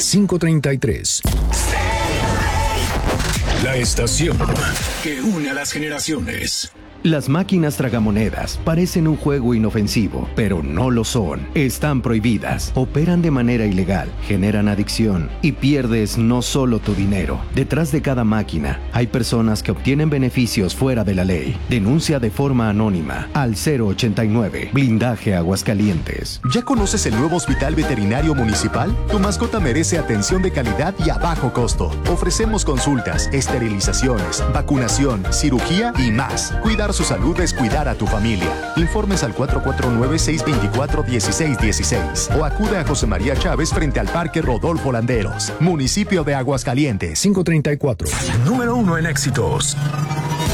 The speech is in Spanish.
533. La estación que une a las generaciones. Las máquinas tragamonedas parecen un juego inofensivo, pero no lo son. Están prohibidas, operan de manera ilegal, generan adicción y pierdes no solo tu dinero. Detrás de cada máquina hay personas que obtienen beneficios fuera de la ley. Denuncia de forma anónima al 089 Blindaje Aguascalientes. ¿Ya conoces el nuevo Hospital Veterinario Municipal? Tu mascota merece atención de calidad y a bajo costo. Ofrecemos consultas, esterilizaciones, vacunación, cirugía y más. Cuidar su salud es cuidar a tu familia. Informes al 449-624-1616 o acude a José María Chávez frente al Parque Rodolfo Landeros, municipio de Aguascalientes. 534. Número 1 en éxitos.